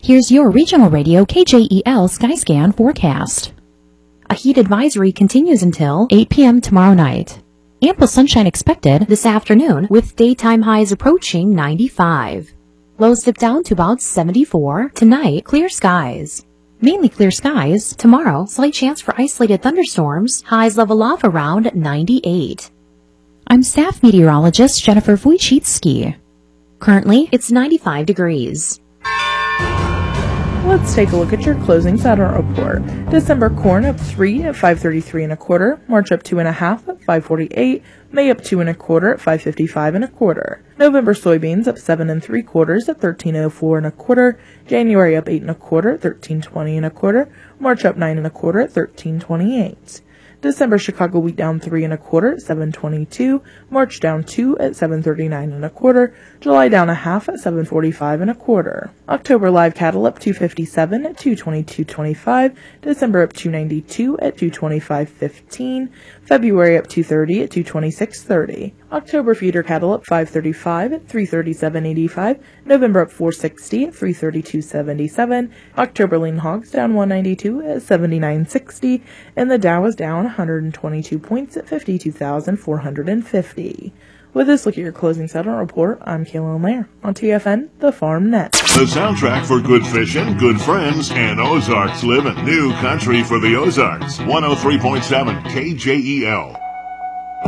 Here's your regional radio KJEL Skyscan forecast. A heat advisory continues until 8 p.m. tomorrow night. Ample sunshine expected this afternoon with daytime highs approaching 95. Lows dip down to about 74. Tonight, clear skies. Mainly clear skies. Tomorrow, slight chance for isolated thunderstorms. Highs level off around 98. I'm staff meteorologist Jennifer Wojcicki. Currently, it's 95 degrees. Let's take a look at your closing settlement report. December corn up 3 at 5.33 1/4. March up 2 1/2 at 5.48. May up 2 1/4 at 5.55 1/4. November soybeans up 7 3/4 at 13.04 1/4. January up 8 1/4 at 13.20 1/4. March up 9 1/4 at 13.28. December Chicago wheat down 3 1/4 at 7.22. March down 2 at 7.39 1/4. July down 1/2 at 7.45 1/4. October live cattle up 257 at 222.25. December up 292 at 225.15. February up 230 at 226.30. October feeder cattle up 535 at 337.85. November up 460 at 332.77. October lean hogs down 192 at 79.60. And the Dow is down 122 points at 52,450. With this look at your closing settlement report, I'm Kaylin Lair on TFN, the Farm Net. The soundtrack for good fishing, good friends, and Ozarks living. New country for the Ozarks. 103.7 KJEL.